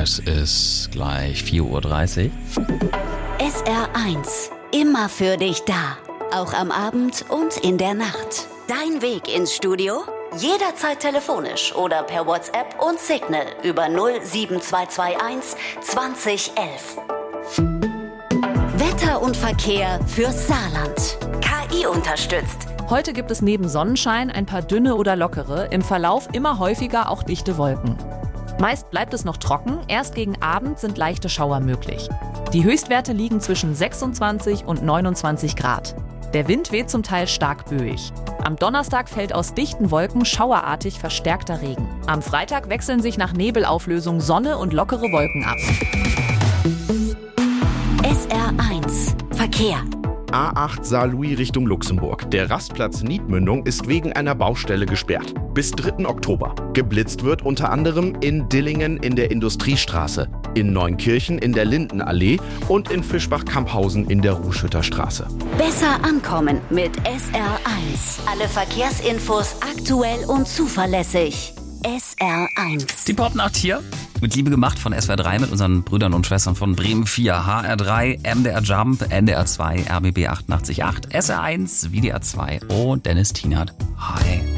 Es ist gleich 4:30 Uhr. SR1, immer für dich da. Auch am Abend und in der Nacht. Dein Weg ins Studio? Jederzeit telefonisch oder per WhatsApp und Signal über 07221 2011. Wetter und Verkehr fürs Saarland. KI unterstützt. Heute gibt es neben Sonnenschein ein paar dünne oder lockere, im Verlauf immer häufiger auch dichte Wolken. Meist bleibt es noch trocken, erst gegen Abend sind leichte Schauer möglich. Die Höchstwerte liegen zwischen 26 und 29 Grad. Der Wind weht zum Teil stark böig. Am Donnerstag fällt aus dichten Wolken schauerartig verstärkter Regen. Am Freitag wechseln sich nach Nebelauflösung Sonne und lockere Wolken ab. SR1 Verkehr. A8 Saarlouis Richtung Luxemburg. Der Rastplatz Niedmündung ist wegen einer Baustelle gesperrt. Bis 3. Oktober. Geblitzt wird unter anderem in Dillingen in der Industriestraße, in Neunkirchen in der Lindenallee und in Fischbach-Kamphausen in der Ruhschütterstraße. Besser ankommen mit SR1. Alle Verkehrsinfos aktuell und zuverlässig. SR1. Die Popnacht hier, mit Liebe gemacht von SWR 3 mit unseren Brüdern und Schwestern von Bremen 4, HR 3, MDR Jump, NDR 2, RBB 88.8, SR1, WDR 2 und Dennis Tienert. Hi.